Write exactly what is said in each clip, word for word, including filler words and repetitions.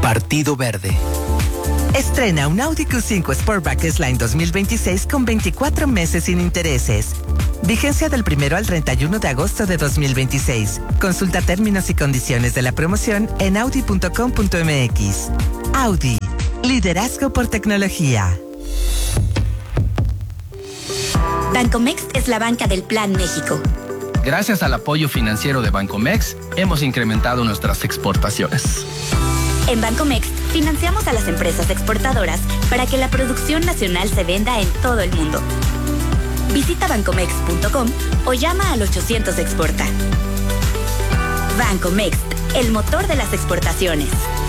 Partido Verde. Estrena un Audi Q cinco Sportback S-Line dos mil veintiséis con veinticuatro meses sin intereses. Vigencia del primero al treinta y uno de agosto de dos mil veintiséis. Consulta términos y condiciones de la promoción en audi punto com punto m x. Audi. Liderazgo por tecnología. Bancomext es la banca del Plan México. Gracias al apoyo financiero de Bancomext, hemos incrementado nuestras exportaciones. En Bancomext, financiamos a las empresas exportadoras para que la producción nacional se venda en todo el mundo. Visita bancomext punto com o llama al ochocientos Exporta. Bancomext, el motor de las exportaciones.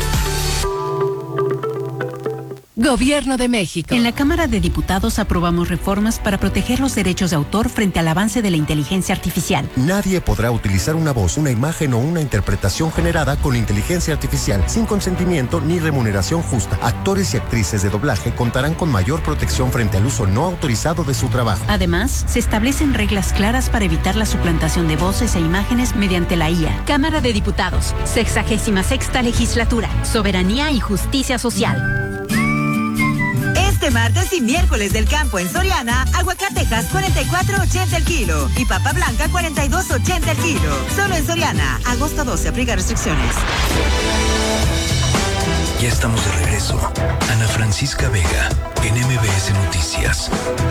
Gobierno de México. En la Cámara de Diputados aprobamos reformas para proteger los derechos de autor frente al avance de la inteligencia artificial. Nadie podrá utilizar una voz, una imagen o una interpretación generada con inteligencia artificial sin consentimiento ni remuneración justa. Actores y actrices de doblaje contarán con mayor protección frente al uso no autorizado de su trabajo. Además, se establecen reglas claras para evitar la suplantación de voces e imágenes mediante la I A. Cámara de Diputados, sexagésima sexta legislatura, soberanía y justicia social. Este martes y miércoles del campo en Soriana, aguacatejas cuarenta y cuatro ochenta el kilo y papa blanca cuarenta y dos ochenta el kilo. Solo en Soriana, agosto doce, aplica restricciones. Ya estamos de regreso. Ana Francisca Vega, en M B S Noticias.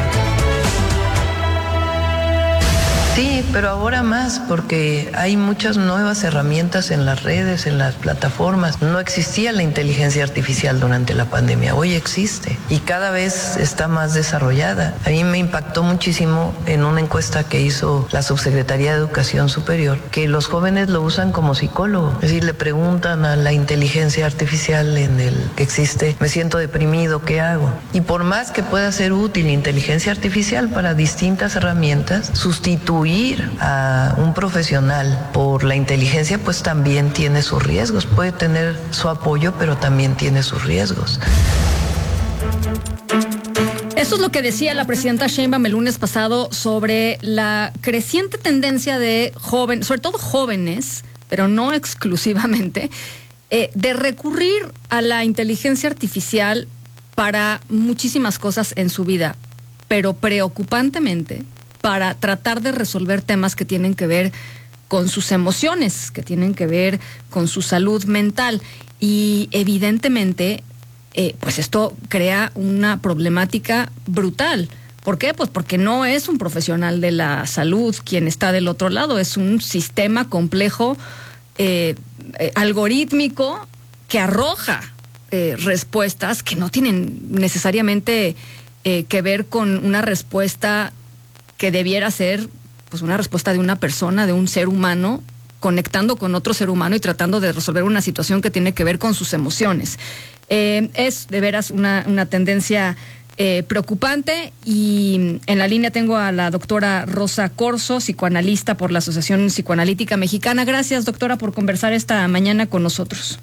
Sí, pero ahora más porque hay muchas nuevas herramientas en las redes, en las plataformas. No existía la inteligencia artificial durante la pandemia, hoy existe y cada vez está más desarrollada. A mí me impactó muchísimo en una encuesta que hizo la Subsecretaría de Educación Superior que los jóvenes lo usan como psicólogo, es decir, le preguntan a la inteligencia artificial en el que existe, me siento deprimido, ¿qué hago? Y por más que pueda ser útil la inteligencia artificial para distintas herramientas, sustituir a un profesional por la inteligencia pues también tiene sus riesgos, puede tener su apoyo pero también tiene sus riesgos. Eso es lo que decía la presidenta Sheinbaum el lunes pasado sobre la creciente tendencia de jóvenes, sobre todo jóvenes, pero no exclusivamente, eh, de recurrir a la inteligencia artificial para muchísimas cosas en su vida, pero preocupantemente para tratar de resolver temas que tienen que ver con sus emociones, que tienen que ver con su salud mental. Y evidentemente, eh, pues esto crea una problemática brutal. ¿Por qué? Pues porque no es un profesional de la salud quien está del otro lado, es un sistema complejo, eh, eh, algorítmico, que arroja eh, respuestas que no tienen necesariamente eh, que ver con una respuesta que debiera ser pues una respuesta de una persona, de un ser humano, conectando con otro ser humano y tratando de resolver una situación que tiene que ver con sus emociones. Eh, es de veras una, una tendencia eh, preocupante y en la línea tengo a la doctora Rosa Corso, psicoanalista por la Asociación Psicoanalítica Mexicana. Gracias, doctora, por conversar esta mañana con nosotros.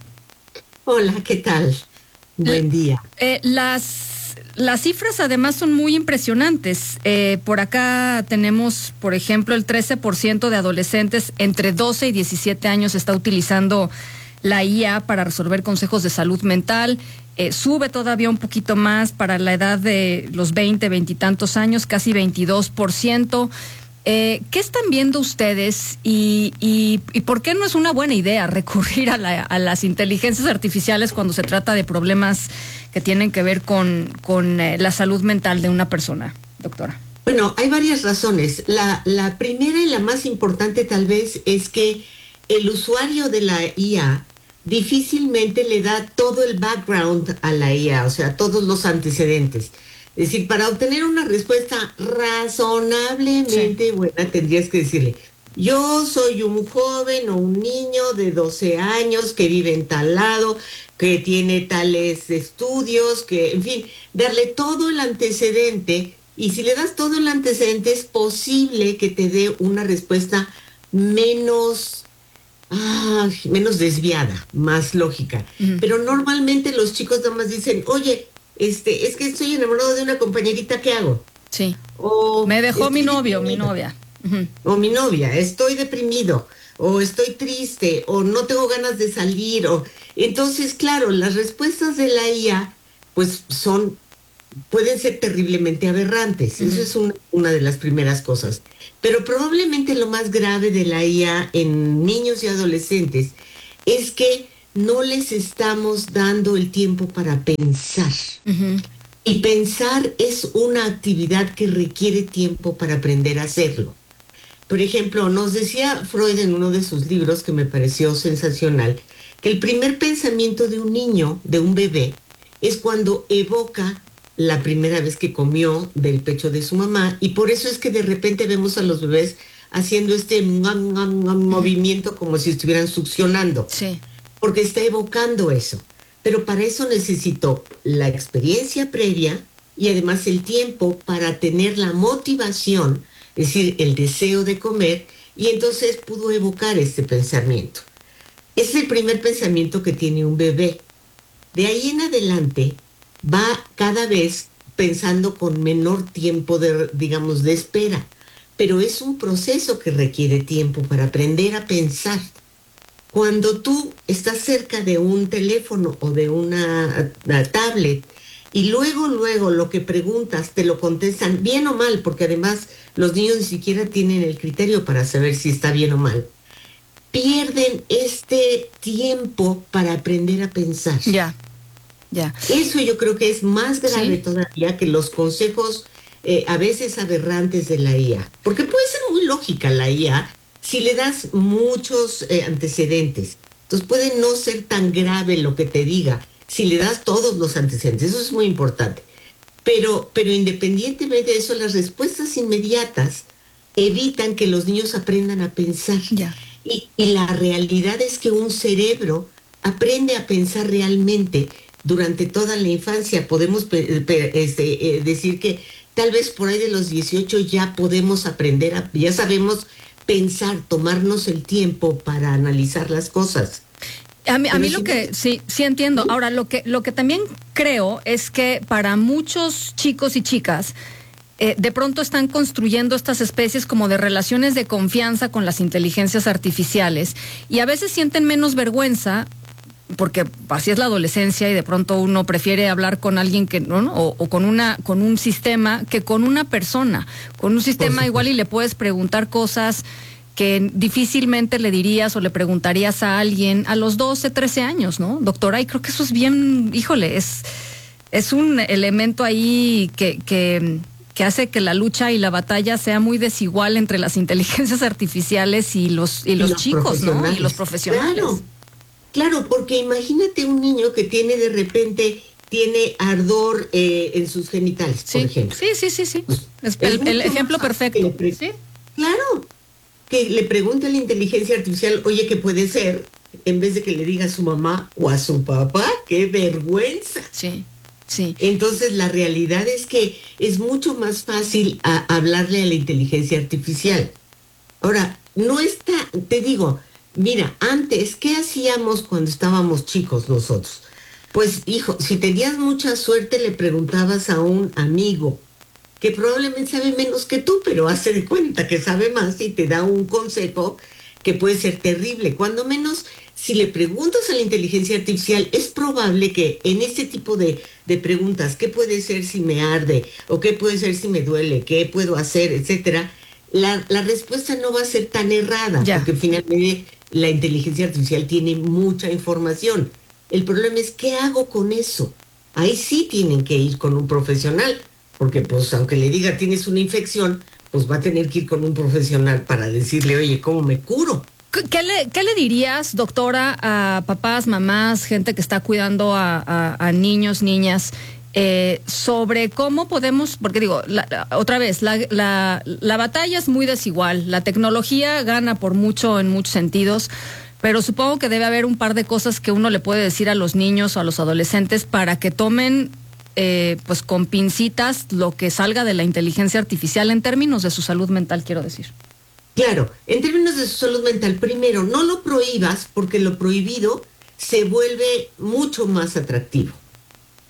Hola, ¿qué tal? Buen día. Eh, las Las cifras además son muy impresionantes. Eh, por acá tenemos, por ejemplo, el trece por ciento de adolescentes entre doce y diecisiete años está utilizando la I A para resolver consejos de salud mental. Eh, sube todavía un poquito más para la edad de los veinte, veintitantos años, casi veintidós por ciento. Eh, ¿Qué están viendo ustedes y, y, y por qué no es una buena idea recurrir a, la, a las inteligencias artificiales cuando se trata de problemas que tienen que ver con, con eh, la salud mental de una persona, doctora? Bueno, hay varias razones. La, la primera y la más importante tal vez es que el usuario de la I A difícilmente le da todo el background a la I A, o sea, todos los antecedentes. Es decir, para obtener una respuesta razonablemente sí. buena, tendrías que decirle, yo soy un joven o un niño de doce años que vive en tal lado, que tiene tales estudios, que, en fin, darle todo el antecedente, y si le das todo el antecedente es posible que te dé una respuesta menos, ah, menos desviada, más lógica. Uh-huh. Pero normalmente los chicos nada más dicen, oye, Este, es que estoy enamorado de una compañerita, ¿qué hago? Sí. O me dejó mi novio, deprimido. mi novia. Uh-huh. O mi novia, estoy deprimido. o estoy triste, o no tengo ganas de salir, o entonces, claro, las respuestas de la I A, pues son, pueden ser terriblemente aberrantes. Uh-huh. Eso es un, una de las primeras cosas. Pero probablemente lo más grave de la I A en niños y adolescentes es que no les estamos dando el tiempo para pensar. Uh-huh. Y pensar es una actividad que requiere tiempo para aprender a hacerlo. Por ejemplo, nos decía Freud en uno de sus libros, que me pareció sensacional, que el primer pensamiento de un niño, de un bebé, es cuando evoca la primera vez que comió del pecho de su mamá, y por eso es que de repente vemos a los bebés haciendo este mm, mm, mm, movimiento como si estuvieran succionando. Sí. Porque está evocando eso. Pero para eso necesitó la experiencia previa y además el tiempo para tener la motivación, es decir, el deseo de comer, y entonces pudo evocar este pensamiento. Es el primer pensamiento que tiene un bebé. De ahí en adelante va cada vez pensando con menor tiempo de, digamos, de espera, pero es un proceso que requiere tiempo para aprender a pensar. Cuando tú estás cerca de un teléfono o de una, una tablet y luego, luego lo que preguntas te lo contestan bien o mal, porque además los niños ni siquiera tienen el criterio para saber si está bien o mal, pierden este tiempo para aprender a pensar. Ya, ya. Eso yo creo que es más grave Sí. todavía que los consejos eh, a veces aberrantes de la I A. Porque puede ser muy lógica la I A, si le das muchos eh, antecedentes. Entonces puede no ser tan grave lo que te diga, si le das todos los antecedentes. Eso es muy importante. Pero, pero independientemente de eso, las respuestas inmediatas evitan que los niños aprendan a pensar. Ya. Y, y la realidad es que un cerebro aprende a pensar realmente durante toda la infancia. Podemos pe- pe- este, eh, decir que tal vez por ahí de los dieciocho ya podemos aprender, a, ya sabemos pensar, tomarnos el tiempo para analizar las cosas. A mí, a mí lo que, sí, sí entiendo. Ahora, lo que, lo que también creo es que para muchos chicos y chicas, eh, de pronto están construyendo estas especies como de relaciones de confianza con las inteligencias artificiales y a veces sienten menos vergüenza porque así es la adolescencia y de pronto uno prefiere hablar con alguien que no, ¿no? O, o con una con un sistema que con una persona. Con un sistema igual y le puedes preguntar cosas que difícilmente le dirías o le preguntarías a alguien a los doce, trece años, ¿no? Doctora, y creo que eso es bien, híjole, es, es un elemento ahí que, que, que hace que la lucha y la batalla sea muy desigual entre las inteligencias artificiales y los, y los, y los chicos, ¿no? Y los profesionales. Claro. Claro, porque imagínate un niño que tiene de repente, tiene ardor eh, en sus genitales, sí, por ejemplo. Sí, sí, sí, sí. Pues, es el, el ejemplo perfecto. Pre- ¿Sí? Claro, que le pregunte a la inteligencia artificial, oye, ¿qué puede ser? En vez de que le diga a su mamá o a su papá, ¡qué vergüenza! Sí, sí. Entonces, la realidad es que es mucho más fácil a, hablarle a la inteligencia artificial. Ahora, no está, te digo... Mira, antes, ¿qué hacíamos cuando estábamos chicos nosotros? Pues, hijo, si tenías mucha suerte, le preguntabas a un amigo que probablemente sabe menos que tú, pero hace de cuenta que sabe más y te da un consejo que puede ser terrible. Cuando menos, si le preguntas a la inteligencia artificial, es probable que en este tipo de, de preguntas, ¿qué puede ser si me arde? ¿O qué puede ser si me duele? ¿Qué puedo hacer? Etcétera. La, la respuesta no va a ser tan errada, ya. Porque finalmente la inteligencia artificial tiene mucha información. El problema es, ¿qué hago con eso? Ahí sí tienen que ir con un profesional, porque pues aunque le diga tienes una infección, pues va a tener que ir con un profesional para decirle, oye, ¿cómo me curo? ¿Qué le, qué le dirías, doctora, a papás, mamás, gente que está cuidando a, a, a niños, niñas, Eh, sobre cómo podemos, porque digo, la, la, otra vez, la, la, la batalla es muy desigual, la tecnología gana por mucho en muchos sentidos, pero supongo que debe haber un par de cosas que uno le puede decir a los niños o a los adolescentes para que tomen eh, pues con pincitas lo que salga de la inteligencia artificial en términos de su salud mental, quiero decir. Claro, en términos de su salud mental, primero, no lo prohíbas porque lo prohibido se vuelve mucho más atractivo.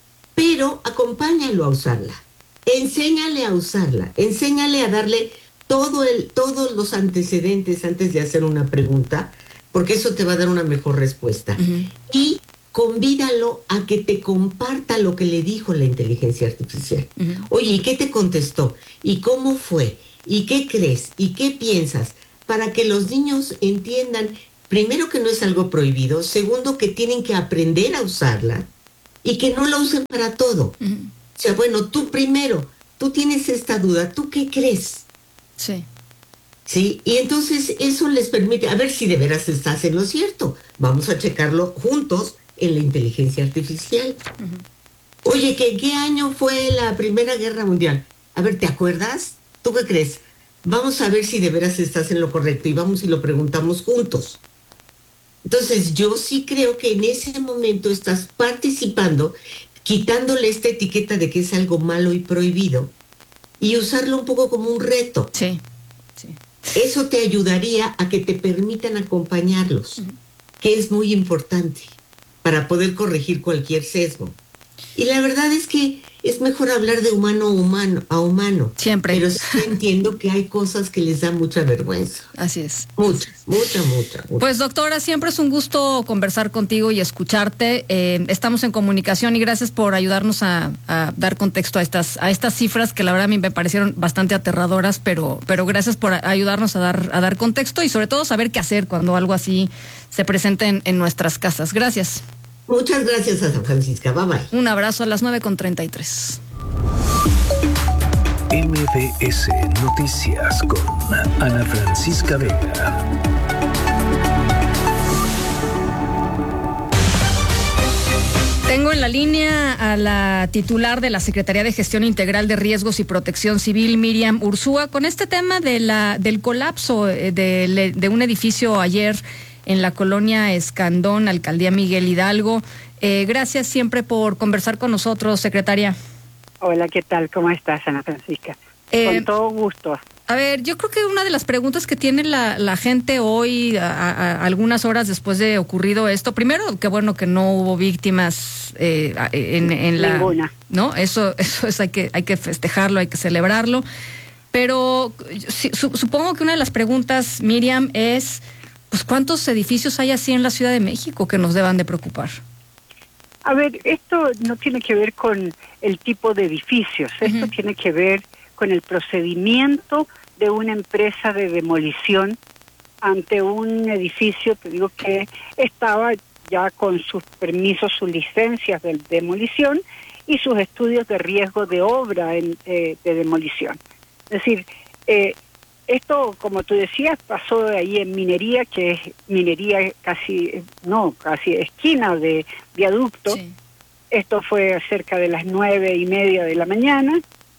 Pero acompáñalo a usarla, enséñale a usarla, enséñale a darle todo el, todos los antecedentes antes de hacer una pregunta, porque eso te va a dar una mejor respuesta. Uh-huh. Y convídalo a que te comparta lo que le dijo la inteligencia artificial. Uh-huh. Oye, ¿y qué te contestó? ¿Y cómo fue? ¿Y qué crees? ¿Y qué piensas? Para que los niños entiendan, primero, que no es algo prohibido, segundo, que tienen que aprender a usarla y que no la usen para todo. Uh-huh. O sea, bueno, tú primero, tú tienes esta duda, ¿tú qué crees? Sí. Sí, y entonces eso les permite, a ver si de veras estás en lo cierto. Vamos a checarlo juntos en la inteligencia artificial. Uh-huh. Oye, ¿qué, ¿qué año fue la Primera Guerra Mundial? A ver, ¿te acuerdas? ¿Tú qué crees? Vamos a ver si de veras estás en lo correcto y vamos y lo preguntamos juntos. Entonces, yo sí creo que en ese momento estás participando, quitándole esta etiqueta de que es algo malo y prohibido y usarlo un poco como un reto. Sí, sí. Eso te ayudaría a que te permitan acompañarlos, uh-huh. que es muy importante para poder corregir cualquier sesgo. Y la verdad es que es mejor hablar de humano a humano, a humano. Siempre. Pero sí entiendo que hay cosas que les da mucha vergüenza. Así es. Mucha, mucha, mucha, mucha. Pues, doctora, siempre es un gusto conversar contigo y escucharte. Eh, estamos en comunicación y gracias por ayudarnos a, a dar contexto a estas a estas cifras que la verdad a mí me parecieron bastante aterradoras, pero pero gracias por ayudarnos a dar a dar contexto y sobre todo saber qué hacer cuando algo así se presente en, en nuestras casas. Gracias. Muchas gracias a San Francisca. Bye bye. Un abrazo a las nueve con treinta y tres. M B S Noticias con Ana Francisca Vega. Tengo en la línea a la titular de la Secretaría de Gestión Integral de Riesgos y Protección Civil, Miriam Ursúa, con este tema de la del colapso de, de, de un edificio ayer en la colonia Escandón, Alcaldía Miguel Hidalgo. Eh, gracias siempre por conversar con nosotros, secretaria. Hola, ¿qué tal? ¿Cómo estás, Ana Francisca? Eh, con todo gusto. A ver, yo creo que una de las preguntas que tiene la, la gente hoy, a, a, algunas horas después de ocurrido esto, primero, qué bueno que no hubo víctimas eh, en, en la... Ninguna. ¿No? Eso, eso es, hay que, hay que festejarlo, hay que celebrarlo. Pero su, supongo que una de las preguntas, Miriam, es... Pues, ¿cuántos edificios hay así en la Ciudad de México que nos deban de preocupar? A ver, esto no tiene que ver con el tipo de edificios, uh-huh. Esto tiene que ver con el procedimiento de una empresa de demolición ante un edificio, te digo que estaba ya con sus permisos, sus licencias de demolición y sus estudios de riesgo de obra en, eh, de demolición. Es decir, eh, esto, como tú decías, pasó ahí en Minería, que es minería casi, no, casi esquina de Viaducto. Sí. Esto fue cerca de las nueve y media de la mañana.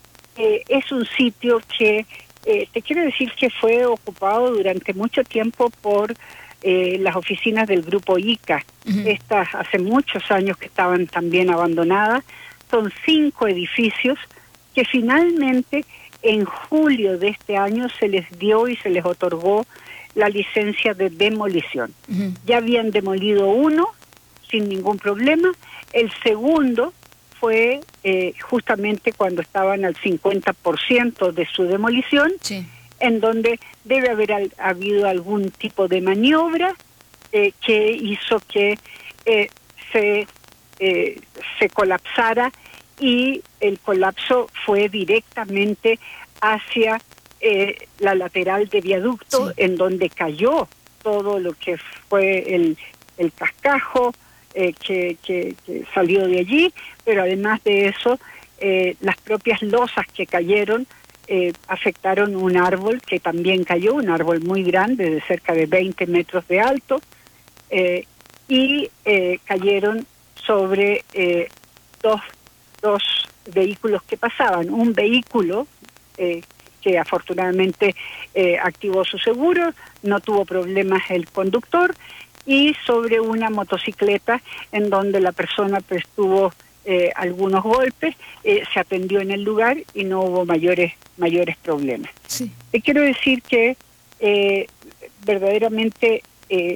Eh, es un sitio que, eh, te quiero decir que fue ocupado durante mucho tiempo por eh, las oficinas del Grupo I C A. Uh-huh. Estas hace muchos años que estaban también abandonadas. Son cinco edificios que finalmente... En julio de este año se les dio y se les otorgó la licencia de demolición. Uh-huh. Ya habían demolido uno sin ningún problema. El segundo fue eh, justamente cuando estaban al cincuenta por ciento de su demolición, sí. En donde debe haber al, habido algún tipo de maniobra eh, que hizo que eh, se, eh, se colapsara. Y el colapso fue directamente hacia eh, la lateral de Viaducto, sí. En donde cayó todo lo que fue el, el cascajo eh, que, que, que salió de allí, pero además de eso, eh, las propias losas que cayeron eh, afectaron un árbol que también cayó, un árbol muy grande, de cerca de veinte metros de alto, eh, y eh, cayeron sobre eh, dos dos vehículos que pasaban, un vehículo eh, que afortunadamente eh, activó su seguro, no tuvo problemas el conductor, y sobre una motocicleta en donde la persona pues tuvo eh, algunos golpes, eh, se atendió en el lugar y no hubo mayores mayores problemas. Sí. Te quiero decir que eh, verdaderamente eh,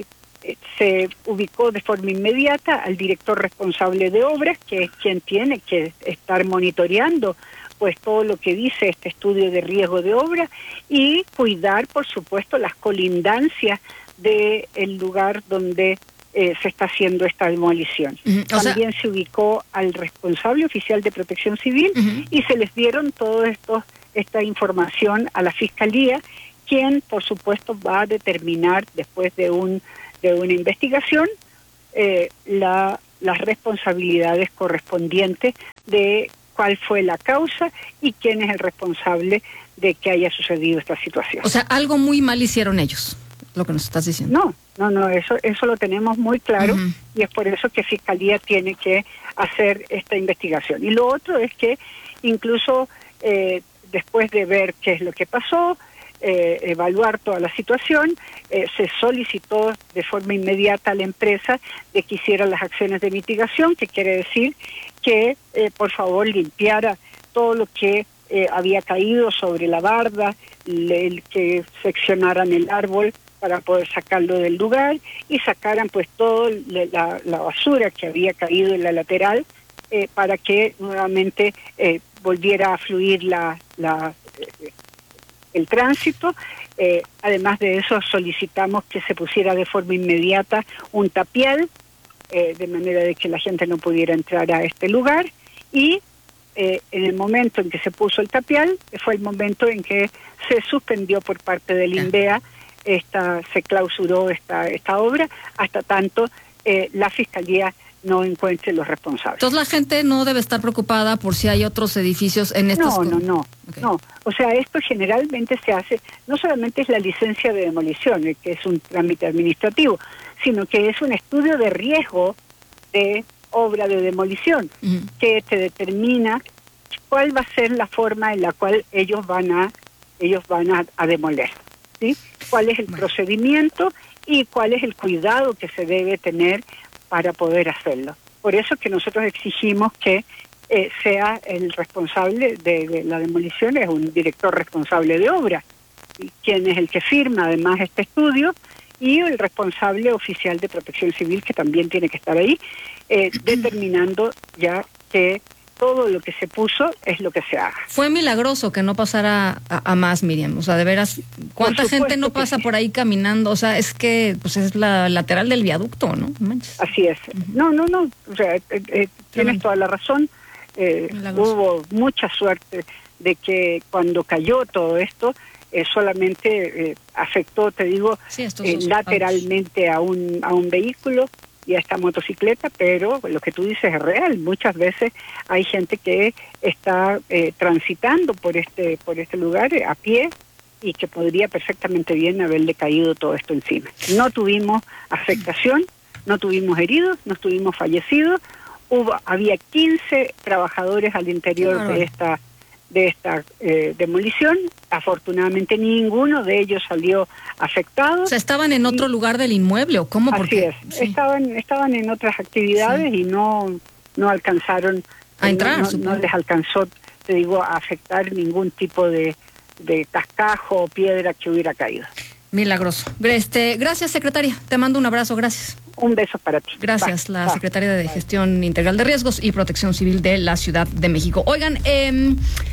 se ubicó de forma inmediata al director responsable de obras, que es quien tiene que estar monitoreando pues todo lo que dice este estudio de riesgo de obra y cuidar, por supuesto, las colindancias del lugar donde eh, se está haciendo esta demolición. Uh-huh. También sea... se ubicó al responsable oficial de Protección Civil uh-huh. y se les dieron todo esto, esta información a la Fiscalía, quien, por supuesto, va a determinar después de un de una investigación eh, la, las responsabilidades correspondientes de cuál fue la causa y quién es el responsable de que haya sucedido esta situación. O sea, algo muy mal hicieron ellos, lo que nos estás diciendo. No, no, no, eso eso lo tenemos muy claro uh-huh. y es por eso que Fiscalía tiene que hacer esta investigación. Y lo otro es que incluso eh, después de ver qué es lo que pasó, Eh, evaluar toda la situación, eh, se solicitó de forma inmediata a la empresa de que hiciera las acciones de mitigación, que quiere decir que eh, por favor limpiara todo lo que eh, había caído sobre la barda, le, el que seccionaran el árbol para poder sacarlo del lugar y sacaran pues toda la, la basura que había caído en la lateral eh, para que nuevamente eh, volviera a fluir la... la eh, el tránsito. Eh, además de eso solicitamos que se pusiera de forma inmediata un tapial eh, de manera de que la gente no pudiera entrar a este lugar y eh, en el momento en que se puso el tapial fue el momento en que se suspendió por parte del INDEA, esta, se clausuró esta, esta obra hasta tanto eh, la Fiscalía no encuentre los responsables. Entonces la gente no debe estar preocupada por si hay otros edificios en estos... No, no, no, okay. no. O sea, esto generalmente se hace, no solamente es la licencia de demolición, que es un trámite administrativo, sino que es un estudio de riesgo de obra de demolición, uh-huh. que te determina cuál va a ser la forma en la cual ellos van a, ellos van a, a demoler, ¿sí? Cuál es el bueno. procedimiento y cuál es el cuidado que se debe tener para poder hacerlo. Por eso es que nosotros exigimos que eh, sea el responsable de, de la demolición, es un director responsable de obra, y quien es el que firma además este estudio, y el responsable oficial de Protección Civil, que también tiene que estar ahí, eh, determinando ya que todo lo que se puso es lo que se haga. Fue milagroso que no pasara a, a más, Miriam. O sea, de veras, ¿cuánta gente no pasa sí. por ahí caminando? O sea, es que pues es la lateral del viaducto, ¿no? Manches. Así es. Uh-huh. No, no, no. O sea, eh, eh, tienes toda la razón. Eh, hubo mucha suerte de que cuando cayó todo esto, eh, solamente eh, afectó, te digo, sí, eh, lateralmente a un, a un vehículo y a esta motocicleta, pero lo que tú dices es real. Muchas veces hay gente que está eh, transitando por este por este lugar eh, a pie y que podría perfectamente bien haberle caído todo esto encima. No tuvimos afectación, no tuvimos heridos, no tuvimos fallecidos. Hubo había quince trabajadores al interior claro. de esta de esta eh, demolición. Afortunadamente ninguno de ellos salió afectado. O sea, ¿estaban en otro y, lugar del inmueble o cómo? Así Porque, es, sí. estaban estaban en otras actividades sí. y no no alcanzaron a entrar, no, no, no les alcanzó, te digo, a afectar ningún tipo de, de cascajo o piedra que hubiera caído. Milagroso. Este, gracias, secretaria. Te mando un abrazo, gracias. Un beso para ti. Gracias, bye, la bye, secretaria de bye. Gestión Integral de Riesgos y Protección Civil de la Ciudad de México. Oigan, eh,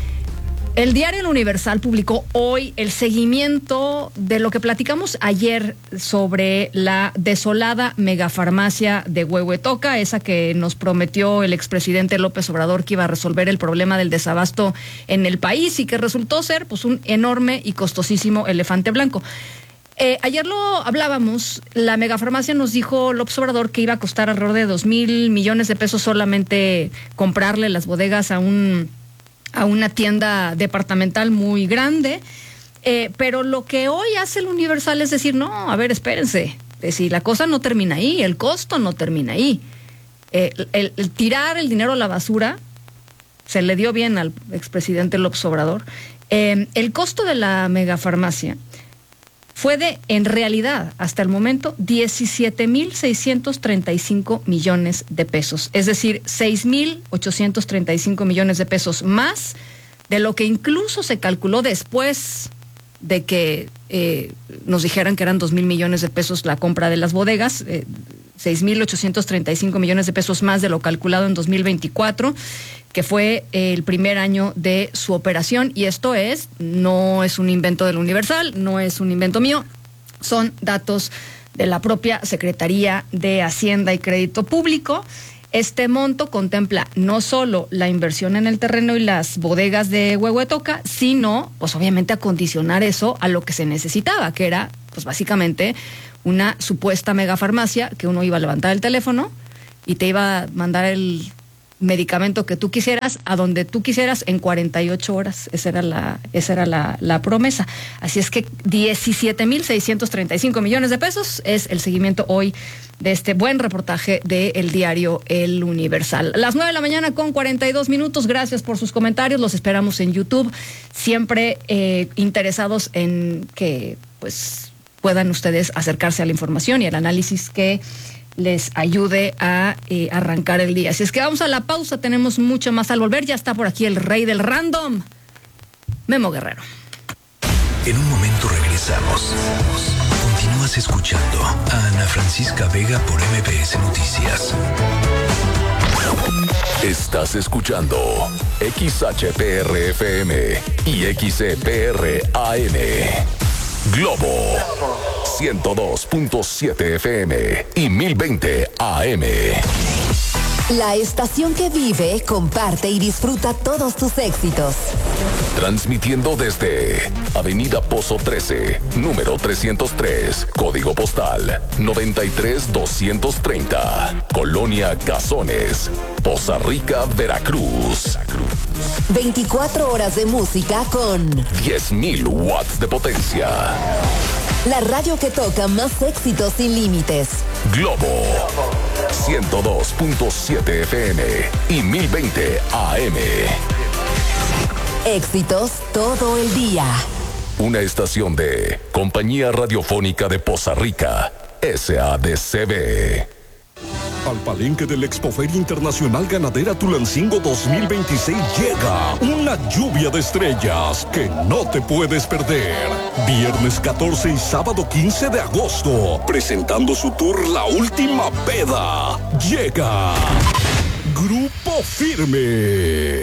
el diario El Universal publicó hoy el seguimiento de lo que platicamos ayer sobre la desolada megafarmacia de Huehuetoca, esa que nos prometió el expresidente López Obrador que iba a resolver el problema del desabasto en el país y que resultó ser pues un enorme y costosísimo elefante blanco. Eh, ayer lo hablábamos, la megafarmacia nos dijo López Obrador que iba a costar alrededor de dos mil millones de pesos solamente comprarle las bodegas a un a una tienda departamental muy grande, eh, pero lo que hoy hace el Universal es decir, no, a ver, espérense, si la cosa no termina ahí, el costo no termina ahí. Eh, el, el tirar el dinero a la basura se le dio bien al expresidente López Obrador. Eh, el costo de la megafarmacia fue de, en realidad, hasta el momento, diecisiete mil seiscientos treinta y cinco millones de pesos. Es decir, seis mil ochocientos treinta y cinco millones de pesos más de lo que incluso se calculó después de que eh, nos dijeran que eran dos mil millones de pesos la compra de las bodegas. Eh, seis mil ochocientos treinta y cinco millones de pesos más de lo calculado en dos mil veinticuatro, que fue el primer año de su operación. Y esto es, no es un invento del Universal, no es un invento mío, son datos de la propia Secretaría de Hacienda y Crédito Público. Este monto contempla no solo la inversión en el terreno y las bodegas de Huehuetoca, sino, pues obviamente, acondicionar eso a lo que se necesitaba, que era, pues básicamente, una supuesta megafarmacia que uno iba a levantar el teléfono y te iba a mandar el medicamento que tú quisieras a donde tú quisieras en cuarenta y ocho horas. Esa era la, esa era la, la promesa. Así es que diecisiete mil seiscientos treinta y cinco millones de pesos es el seguimiento hoy de este buen reportaje del diario El Universal. Las nueve de la mañana con cuarenta y dos minutos. Gracias por sus comentarios. Los esperamos en YouTube. Siempre eh, interesados en que pues puedan ustedes acercarse a la información y al análisis que les ayude a eh, arrancar el día. Así es que vamos a la pausa, tenemos mucho más al volver. Ya está por aquí el rey del random, Memo Guerrero. En un momento regresamos. Continúas escuchando a Ana Francisca Vega por M B S Noticias. Estás escuchando X H P R F M y X C P R A M. Globo ciento dos punto siete F M y mil veinte A M. La estación que vive, comparte y disfruta todos tus éxitos. Transmitiendo desde Avenida Pozo trece, número trescientos tres, código postal noventa y tres doscientos treinta, Colonia Cazones, Poza Rica, Veracruz. veinticuatro horas de música con diez mil watts de potencia. La radio que toca más éxitos sin límites. Globo ciento dos punto siete F M y mil veinte A M. Éxitos todo el día. Una estación de Compañía Radiofónica de Poza Rica, S A D C B. Al palenque del Expoferia Internacional Ganadera Tulancingo dos mil veintiséis llega una lluvia de estrellas que no te puedes perder. Viernes catorce y sábado quince de agosto, presentando su tour La Última Peda. Llega Grupo Firme.